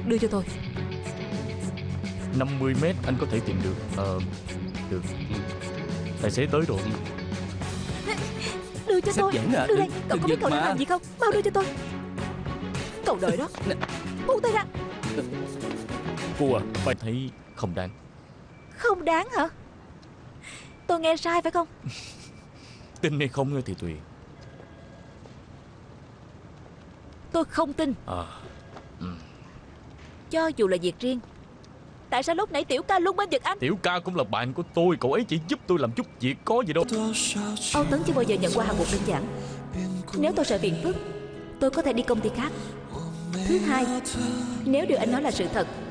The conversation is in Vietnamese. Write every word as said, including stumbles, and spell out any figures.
Đưa cho tôi. năm mươi mét anh có thể tìm được. Ờ Được. Tài xế tới rồi. Đưa cho Sếp tôi. dẫn à. Đưa đây. Đừng- Cậu đừng có biết giật cậu đang mà. làm gì không? Mau đưa cho tôi. Cậu đợi đó. Buông tay ra. Cô à, bạn thấy không đáng. Không đáng hả? Tôi nghe sai phải không? Tin hay không thì tùy. Tôi không tin. À, Cho dù là việc riêng, tại sao lúc nãy Tiểu Ca luôn bên giật anh? Tiểu Ca cũng là bạn của tôi. Cậu ấy chỉ giúp tôi làm chút việc, có gì đâu. Âu Tấn chưa bao giờ nhận qua hạng mục đơn giản. Nếu tôi sợ phiền phức, tôi có thể đi công ty khác. Thứ hai, nếu điều anh nói là sự thật